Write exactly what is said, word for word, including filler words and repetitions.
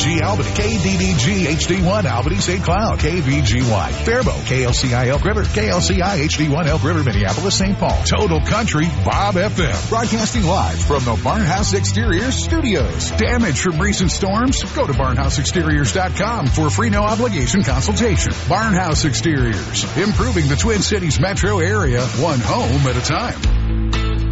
G Albany, K D D G H D one Albany Saint Cloud, K V G Y Faribault, K L C I Elk River, K L C I H D one Elk River, Minneapolis, Saint Paul. Total Country, Bob F M. Broadcasting live from the Barnhouse Exteriors Studios. Damage from recent storms? Go to barnhouse exteriors dot com for a free no obligation consultation. Barnhouse Exteriors, improving the Twin Cities metro area, one home at a time.